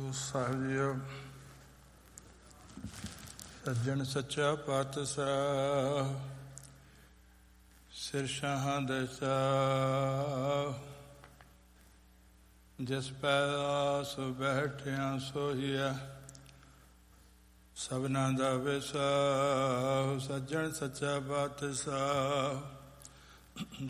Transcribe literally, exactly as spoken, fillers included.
ਸਾਹਿਬ JIO. ਸੱਜਣ ਸੱਚਾ ਪਾਤਸ਼ਾਹ ਸਿਰ ਸ਼ਾਹਾਂ ਦੇ ਸ਼ਾਹ, ਜਿਸ ਪੈਦਾਸ ਬੈਠਿਆਂ ਸੋਹੀਆ ਸਭਨਾਂ ਦਾ ਵਿਸਾਹ। ਸੱਜਣ ਸੱਚਾ ਪਾਤਸ਼ਾਹ